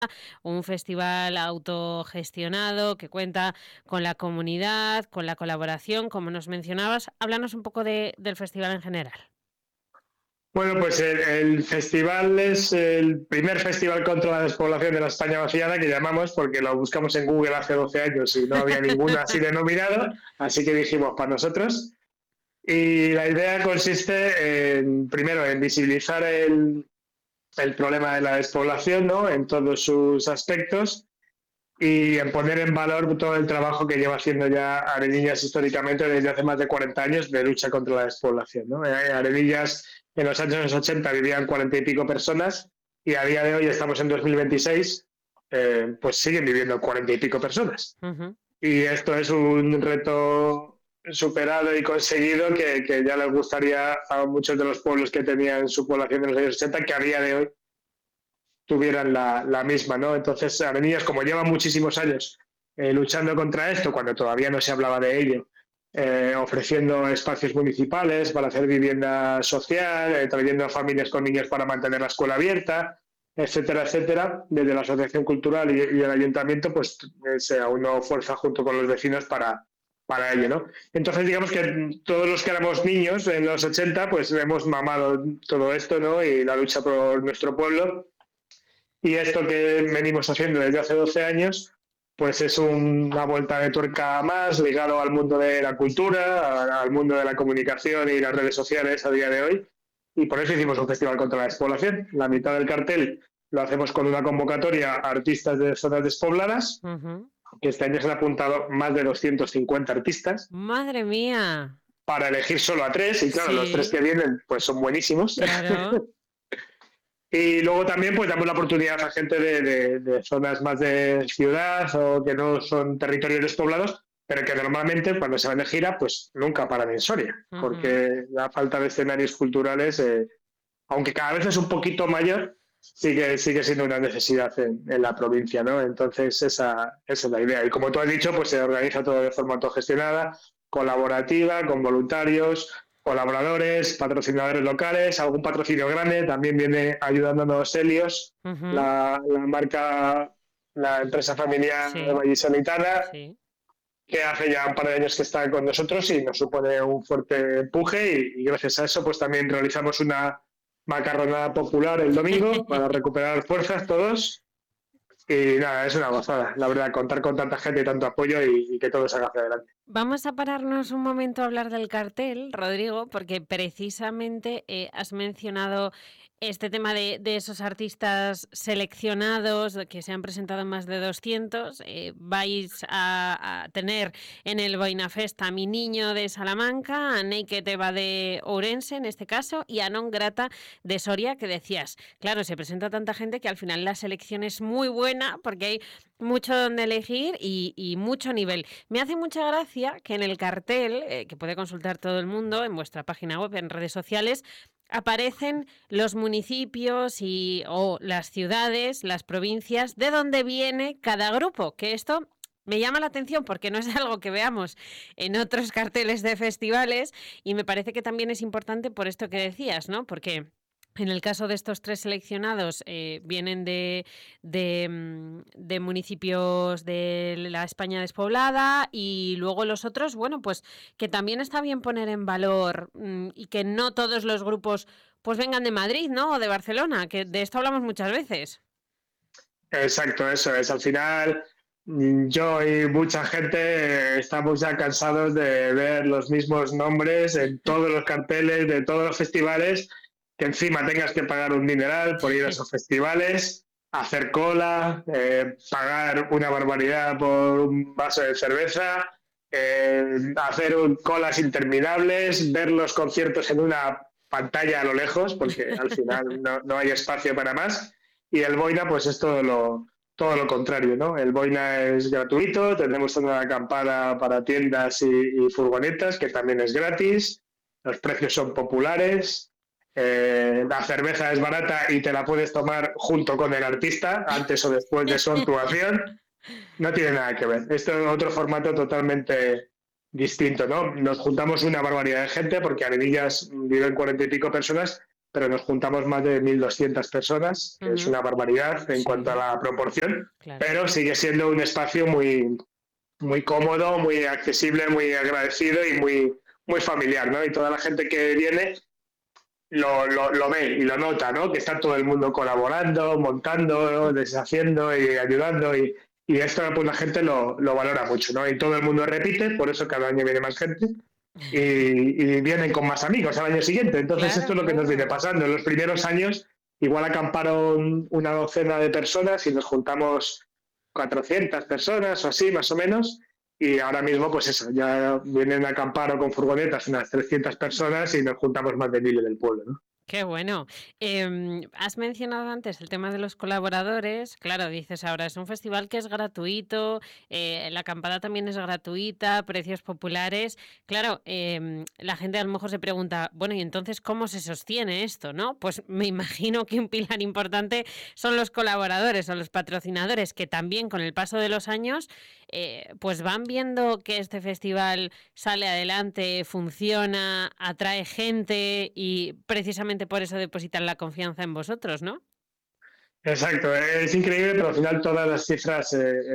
un festival autogestionado que cuenta con la comunidad, con la colaboración, como nos mencionabas. Háblanos un poco del festival en general. Bueno, pues el festival es el primer festival contra la despoblación de la España vaciada que llamamos porque lo buscamos en Google hace 12 años y no había ninguno así denominado, así que dijimos para nosotros. Y la idea consiste primero, en visibilizar el problema de la despoblación, ¿no? En todos sus aspectos y en poner en valor todo el trabajo que lleva haciendo ya Arenillas históricamente desde hace más de 40 años de lucha contra la despoblación, ¿no? Arenillas en los años 80 vivían 40 y pico personas y a día de hoy estamos en 2026, pues siguen viviendo 40 y pico personas. Uh-huh. Y esto es un reto superado y conseguido que ya les gustaría a muchos de los pueblos que tenían su población en los años 80 que a día de hoy tuvieran la misma, ¿no? Entonces, Arenillas, como lleva muchísimos años luchando contra esto, cuando todavía no se hablaba de ello, ofreciendo espacios municipales para hacer vivienda social, trayendo a familias con niños para mantener la escuela abierta, etcétera, etcétera, desde la Asociación Cultural y el Ayuntamiento, pues se aunó fuerza junto con los vecinos para ello, ¿no? Entonces, digamos que todos los que éramos niños en los 80, pues hemos mamado todo esto, ¿no? Y la lucha por nuestro pueblo. Y esto que venimos haciendo desde hace 12 años, pues es una vuelta de tuerca más ligado al mundo de la cultura, al mundo de la comunicación y las redes sociales a día de hoy. Y por eso hicimos un festival contra la despoblación. La mitad del cartel lo hacemos con una convocatoria a artistas de zonas despobladas, Uh-huh. que este año se han apuntado más de 250 artistas Madre mía. para elegir solo a tres. Y claro, los tres Sí, que vienen pues son buenísimos. claro. Y luego también pues damos la oportunidad a gente de zonas más de ciudad o que no son territorios despoblados, pero que normalmente cuando se van de gira pues nunca paran en Soria, Uh-huh. porque la falta de escenarios culturales, aunque cada vez es un poquito mayor, sigue siendo una necesidad en la provincia, ¿no? Entonces esa es la idea. Y como tú has dicho, pues se organiza todo de forma autogestionada, colaborativa, con voluntarios, colaboradores, patrocinadores locales, algún patrocinio grande, también viene ayudándonos Helios, Uh-huh. la marca, la empresa familiar Sí, vallisoletana, sí. que hace ya un par de años que está con nosotros y nos supone un fuerte empuje y gracias a eso pues también realizamos una macarronada popular el domingo para recuperar fuerzas todos y nada, es una gozada, la verdad, contar con tanta gente y tanto apoyo y que todo salga hacia adelante. Vamos a pararnos un momento a hablar del cartel, Rodrigo, porque precisamente has mencionado este tema de esos artistas seleccionados que se han presentado en más de 200. Vais a tener en el Boina Fest a Mi Niño de Salamanca, a Naked Eva de Ourense en este caso y a Non Grata de Soria, que decías, claro, se presenta tanta gente que al final la selección es muy buena porque hay mucho donde elegir y mucho nivel. Me hace mucha gracia que en el cartel, que puede consultar todo el mundo en vuestra página web, en redes sociales, aparecen los municipios o las ciudades, las provincias, de donde viene cada grupo, que esto me llama la atención porque no es algo que veamos en otros carteles de festivales y me parece que también es importante por esto que decías, ¿no? Porque en el caso de estos tres seleccionados, vienen de municipios de la España despoblada y luego los otros, bueno, pues que también está bien poner en valor y que no todos los grupos pues vengan de Madrid, ¿no? O de Barcelona, que de esto hablamos muchas veces. Exacto, eso es. Al final, yo y mucha gente estamos ya cansados de ver los mismos nombres en todos los carteles de todos los festivales, que encima tengas que pagar un dineral por ir a esos festivales, hacer cola, pagar una barbaridad por un vaso de cerveza, hacer colas interminables, ver los conciertos en una pantalla a lo lejos, porque al final no hay espacio para más. Y el Boina, pues es todo lo contrario, ¿no? El Boina es gratuito, tenemos una acampada para tiendas y furgonetas, que también es gratis, los precios son populares, la cerveza es barata y te la puedes tomar junto con el artista, antes o después de su actuación, no tiene nada que ver. Esto es otro formato totalmente distinto, ¿no? Nos juntamos una barbaridad de gente, porque Arenillas viven 40 y pico personas, pero nos juntamos más de 1.200 personas, que es una barbaridad en cuanto a la proporción, pero sigue siendo un espacio muy, muy cómodo, muy accesible, muy agradecido y muy familiar, ¿no? Y toda la gente que viene lo ve y lo nota, ¿no? Que está todo el mundo colaborando, montando, deshaciendo y ayudando y esto pues la gente lo valora mucho, ¿no? Y todo el mundo repite, por eso cada año viene más gente y vienen con más amigos al año siguiente. Entonces esto es lo que nos viene pasando. En los primeros años igual acamparon una docena de personas y nos juntamos 400 personas o así, más o menos. Y ahora mismo, pues eso, ya vienen a acampar o con furgonetas unas 300 personas y nos juntamos más de 1.000 en el pueblo, ¿no? Qué bueno. Has mencionado antes el tema de los colaboradores. Claro, dices ahora, es un festival que es gratuito, la acampada también es gratuita, precios populares. Claro, la gente a lo mejor se pregunta, bueno, ¿y entonces cómo se sostiene esto, no? Pues me imagino que un pilar importante son los colaboradores o los patrocinadores, que también con el paso de los años pues van viendo que este festival sale adelante, funciona, atrae gente y precisamente por eso depositan la confianza en vosotros, ¿no? Exacto, es increíble, pero al final todas las cifras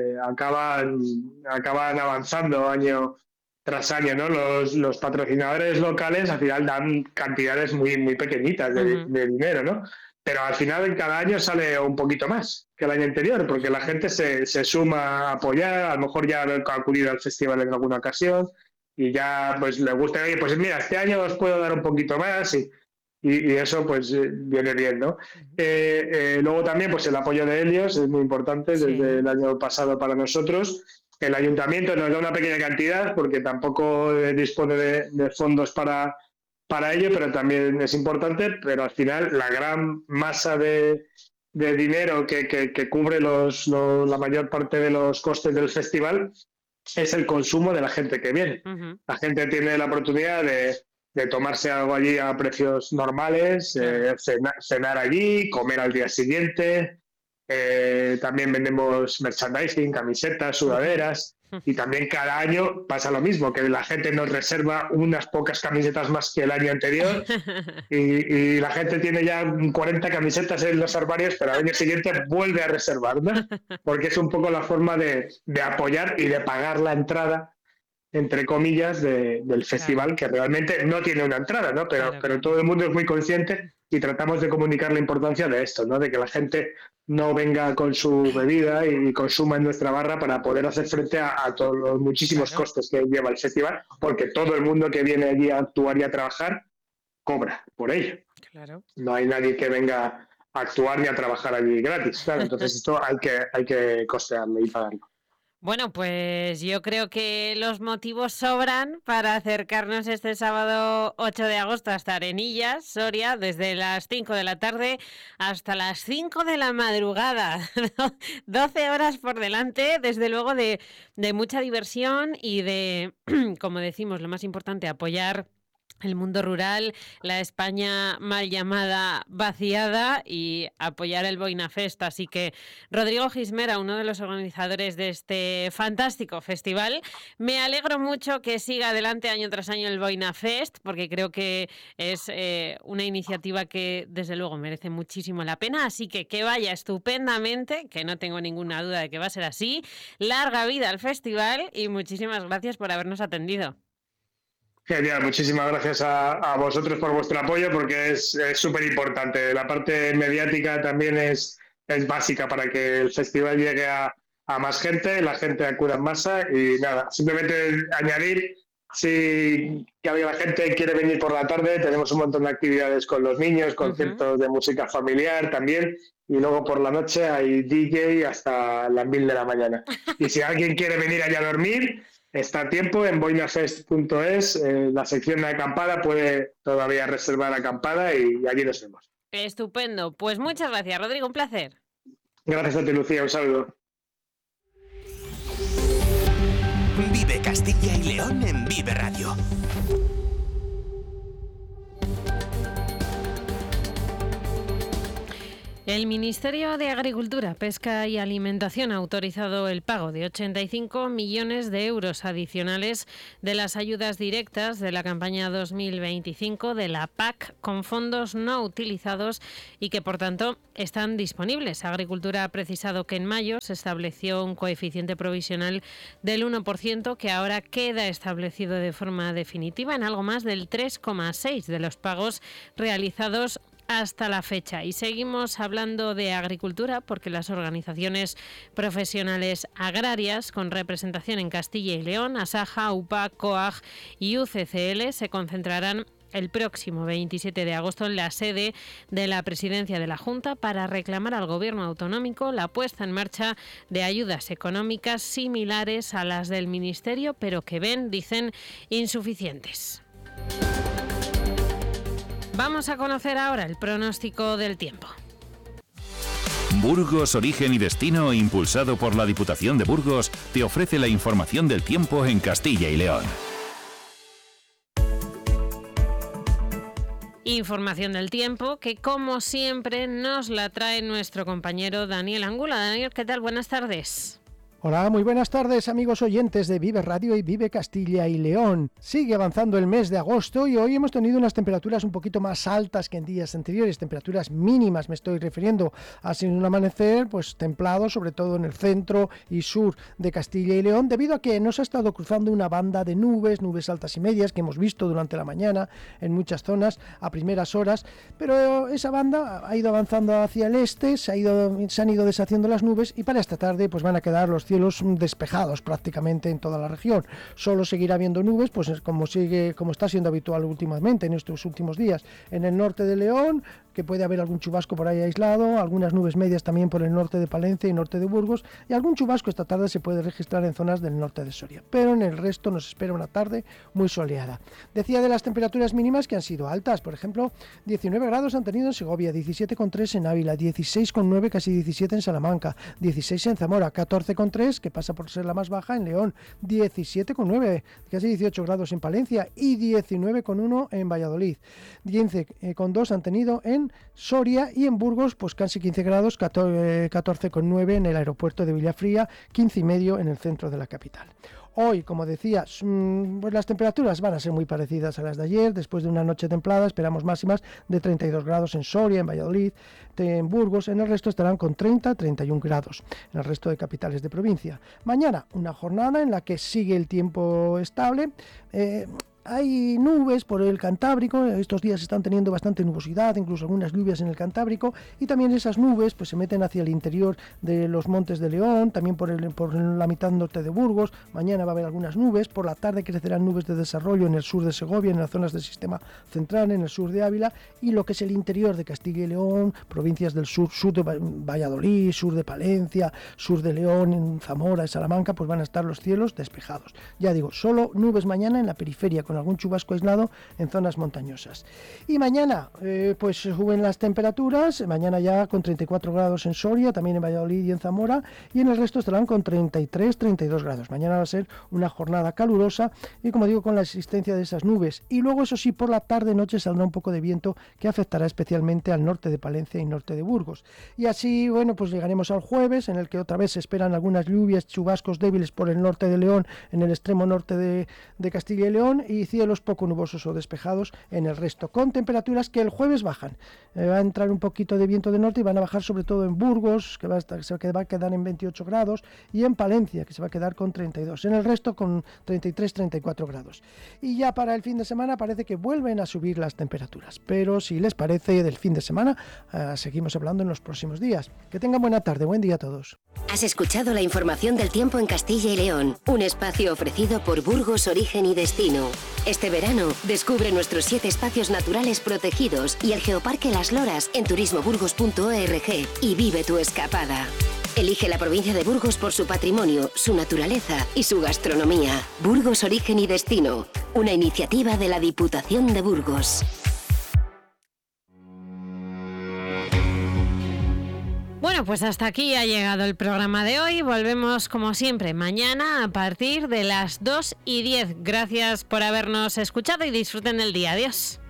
acaban avanzando año tras año, ¿no? Los patrocinadores locales al final dan cantidades muy pequeñitas de dinero, ¿no? Pero al final cada año sale un poquito más que el año anterior, porque la gente se suma a apoyar, a lo mejor ya ha acudido al festival en alguna ocasión y ya pues le gusta, oye, pues mira, este año os puedo dar un poquito más y eso pues viene bien, ¿no? Luego también pues el apoyo de Helios es muy importante desde el año pasado para nosotros. El ayuntamiento nos da una pequeña cantidad porque tampoco dispone de fondos para ello, pero también es importante, pero al final la gran masa de dinero que cubre la mayor parte de los costes del festival es el consumo de la gente que viene. La gente tiene la oportunidad de tomarse algo allí a precios normales, cenar allí, comer al día siguiente. También vendemos merchandising, camisetas, sudaderas. Y también cada año pasa lo mismo, que la gente nos reserva unas pocas camisetas más que el año anterior y la gente tiene ya 40 camisetas en los armarios, pero al año siguiente vuelve a reservar, ¿no? Porque es un poco la forma de apoyar y de pagar la entrada, entre comillas, del festival, que realmente no tiene una entrada, ¿no? Pero todo el mundo es muy consciente y tratamos de comunicar la importancia de esto, ¿no? De que la gente no venga con su bebida y consuma en nuestra barra para poder hacer frente a todos los muchísimos costes que lleva el festival, porque todo el mundo que viene allí a actuar y a trabajar cobra por ello. Claro. No hay nadie que venga a actuar ni a trabajar allí gratis, claro. Entonces esto hay que costearlo y pagarlo. Bueno, pues yo creo que los motivos sobran para acercarnos este sábado 8 de agosto hasta Arenillas, Soria, desde las 5 de la tarde hasta las 5 de la madrugada. 12 horas por delante, desde luego de mucha diversión y de, como decimos, lo más importante, apoyar el mundo rural, la España mal llamada vaciada y apoyar el Boina Fest. Así que Rodrigo Gismera, uno de los organizadores de este fantástico festival, me alegro mucho que siga adelante año tras año el Boina Fest, porque creo que es una iniciativa que desde luego merece muchísimo la pena. Así que vaya estupendamente, que no tengo ninguna duda de que va a ser así. Larga vida al festival y muchísimas gracias por habernos atendido. Genial, muchísimas gracias a vosotros por vuestro apoyo porque es súper importante. La parte mediática también es básica para que el festival llegue a más gente, la gente acuda en masa y nada, simplemente añadir, si la gente quiere venir por la tarde, tenemos un montón de actividades con los niños, conciertos de música familiar también y luego por la noche hay DJ hasta las 1.000 de la mañana. Y si alguien quiere venir allá a dormir, está a tiempo en boinafest.es, la sección de acampada puede todavía reservar acampada y allí nos vemos. Estupendo. Pues muchas gracias, Rodrigo, un placer. Gracias a ti, Lucía, un saludo. Vive Castilla y León en Vive Radio. El Ministerio de Agricultura, Pesca y Alimentación ha autorizado el pago de 85 millones de euros adicionales de las ayudas directas de la campaña 2025 de la PAC con fondos no utilizados y que, por tanto, están disponibles. Agricultura ha precisado que en mayo se estableció un coeficiente provisional del 1% que ahora queda establecido de forma definitiva en algo más del 3,6% de los pagos realizados hasta la fecha. Y seguimos hablando de agricultura porque las organizaciones profesionales agrarias con representación en Castilla y León, ASAJA, UPA, COAG y UCCL, se concentrarán el próximo 27 de agosto en la sede de la Presidencia de la Junta para reclamar al Gobierno autonómico la puesta en marcha de ayudas económicas similares a las del Ministerio, pero que dicen, insuficientes. Vamos a conocer ahora el pronóstico del tiempo. Burgos, Origen y Destino, impulsado por la Diputación de Burgos, te ofrece la información del tiempo en Castilla y León. Información del tiempo que, como siempre, nos la trae nuestro compañero Daniel Angula. Daniel, ¿qué tal? Buenas tardes. Hola, muy buenas tardes, amigos oyentes de Vive Radio y Vive Castilla y León. Sigue avanzando el mes de agosto y hoy hemos tenido unas temperaturas un poquito más altas que en días anteriores, temperaturas mínimas me estoy refiriendo. Ha sido un amanecer pues templado, sobre todo en el centro y sur de Castilla y León, debido a que nos ha estado cruzando una banda de nubes altas y medias que hemos visto durante la mañana en muchas zonas a primeras horas, pero esa banda ha ido avanzando hacia el este, se han ido deshaciendo las nubes y para esta tarde pues van a quedar los cielos despejados prácticamente en toda la región. Solo seguirá habiendo nubes, pues como está siendo habitual últimamente en estos últimos días. En el norte de León, que puede haber algún chubasco por ahí aislado, algunas nubes medias también por el norte de Palencia y norte de Burgos, y algún chubasco esta tarde se puede registrar en zonas del norte de Soria. Pero en el resto nos espera una tarde muy soleada. Decía de las temperaturas mínimas que han sido altas. Por ejemplo, 19 grados han tenido en Segovia, 17,3 en Ávila, 16,9, casi 17 en Salamanca, 16 en Zamora, 14,3, que pasa por ser la más baja en León, 17,9, casi 18 grados en Palencia y 19,1 en Valladolid. 15,2 han tenido en Soria y en Burgos, pues casi 15 grados, 14,9 en el aeropuerto de Villafría, 15,5 en el centro de la capital. Hoy, como decía, pues las temperaturas van a ser muy parecidas a las de ayer. Después de una noche templada esperamos máximas de 32 grados en Soria, en Valladolid, en Burgos. En el resto estarán con 30-31 grados en el resto de capitales de provincia. Mañana una jornada en la que sigue el tiempo estable. Hay nubes por el Cantábrico, estos días están teniendo bastante nubosidad, incluso algunas lluvias en el Cantábrico, y también esas nubes pues se meten hacia el interior de los Montes de León, también por la mitad norte de Burgos. Mañana va a haber algunas nubes, por la tarde crecerán nubes de desarrollo en el sur de Segovia, en las zonas del sistema central, en el sur de Ávila, y lo que es el interior de Castilla y León, provincias del sur de Valladolid, sur de Palencia, sur de León, en Zamora, en Salamanca, pues van a estar los cielos despejados. Ya digo, solo nubes mañana en la periferia, con algún chubasco aislado en zonas montañosas. Y mañana pues suben las temperaturas, mañana ya con 34 grados en Soria, también en Valladolid y en Zamora, y en el resto estarán con 33-32 grados. Mañana va a ser una jornada calurosa y, como digo, con la existencia de esas nubes. Y luego, eso sí, por la tarde-noche saldrá un poco de viento que afectará especialmente al norte de Palencia y norte de Burgos. Y así, bueno, pues llegaremos al jueves, en el que otra vez se esperan algunas lluvias, chubascos débiles por el norte de León, en el extremo norte de Castilla y León, y cielos poco nubosos o despejados en el resto, con temperaturas que el jueves bajan. Va a entrar un poquito de viento de norte y van a bajar sobre todo en Burgos, que va a quedar en 28 grados, y en Palencia, que se va a quedar con 32. En el resto con 33-34 grados. Y ya para el fin de semana parece que vuelven a subir las temperaturas. Pero si les parece, del fin de semana seguimos hablando en los próximos días. Que tengan buena tarde, buen día a todos. Has escuchado la información del tiempo en Castilla y León, un espacio ofrecido por Burgos, Origen y Destino. Este verano, descubre nuestros 7 espacios naturales protegidos y el Geoparque Las Loras en turismoburgos.org y vive tu escapada. Elige la provincia de Burgos por su patrimonio, su naturaleza y su gastronomía. Burgos, Origen y Destino, una iniciativa de la Diputación de Burgos. Bueno, pues hasta aquí ha llegado el programa de hoy. Volvemos, como siempre, mañana a partir de las 2:10. Gracias por habernos escuchado y disfruten del día. Adiós.